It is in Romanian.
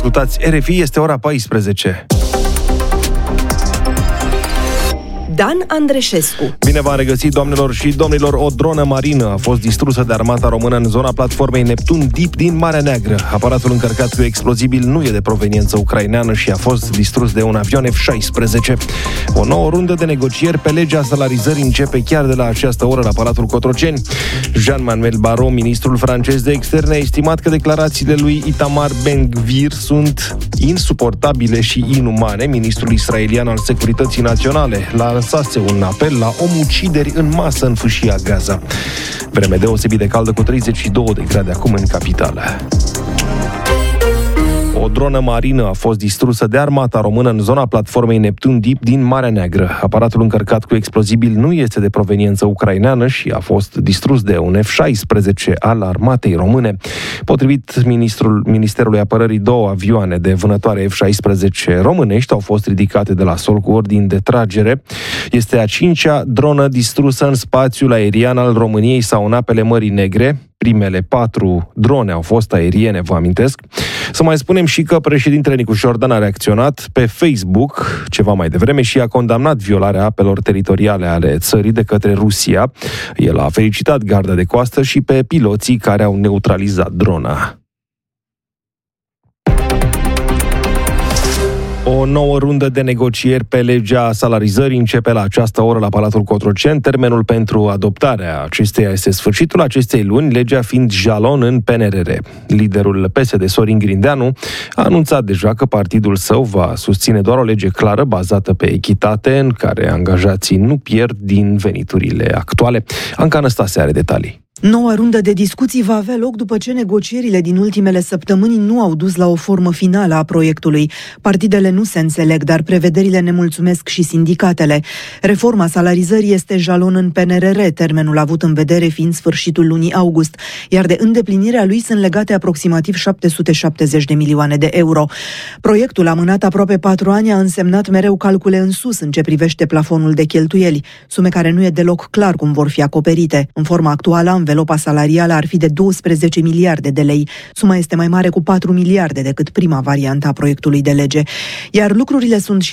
Ascultați RFI, este ora 14. Dan Andreșescu. Bine v-am regăsit, doamnelor și domnilor. O dronă marină a fost distrusă de armata română în zona platformei Neptun Deep din Marea Neagră. Aparatul încărcat cu explozibil nu e de proveniență ucraineană și a fost distrus de un avion F-16. O nouă rundă de negocieri pe legea salarizării începe chiar de la această oră la Palatul Cotroceni. Jean-Manuel Barrot, ministrul francez de externe, a estimat că declarațiile lui Itamar Ben-Gvir sunt insuportabile și inumane. Ministrul israelian al Securității Naționale lansase un apel la omucideri în masă în fâșia Gaza. Vreme deosebit de caldă cu 32 de grade acum în capitală. O dronă marină a fost distrusă de armata română în zona platformei Neptun Deep din Marea Neagră. Aparatul încărcat cu explozibil nu este de proveniență ucraineană și a fost distrus de un F-16 al armatei române. Potrivit Ministerului Apărării, 2 avioane de vânătoare F-16 românești au fost ridicate de la sol cu ordini de tragere. Este a 5-a dronă distrusă în spațiul aerian al României sau în apele Mării Negre. Primele 4 drone au fost aeriene, vă amintesc. Să mai spunem și că președintele Nicu Șordan a reacționat pe Facebook ceva mai devreme și a condamnat violarea apelor teritoriale ale țării de către Rusia. El a felicitat garda de coastă și pe piloții care au neutralizat drona. O nouă rundă de negocieri pe legea salarizării începe la această oră la Palatul Cotroceni. Termenul pentru adoptarea acesteia este sfârșitul acestei luni, legea fiind jalon în PNRR. Liderul PSD, Sorin Grindeanu, a anunțat deja că partidul său va susține doar o lege clară, bazată pe echitate, în care angajații nu pierd din veniturile actuale. Anca Năstase are detalii. Noua rundă de discuții va avea loc după ce negocierile din ultimele săptămâni nu au dus la o formă finală a proiectului. Partidele nu se înțeleg, dar prevederile nemulțumesc și sindicatele. Reforma salarizării este jalon în PNRR, termenul avut în vedere fiind sfârșitul lunii august, iar de îndeplinirea lui sunt legate aproximativ 770 de milioane de euro. Proiectul, amânat aproape 4 ani, a însemnat mereu calcule în sus în ce privește plafonul de cheltuieli, sume care nu e deloc clar cum vor fi acoperite. În forma actuală, învelopa salarială ar fi de 12 miliarde de lei. Suma este mai mare cu 4 miliarde decât prima variantă a proiectului de lege. Iar lucrurile sunt și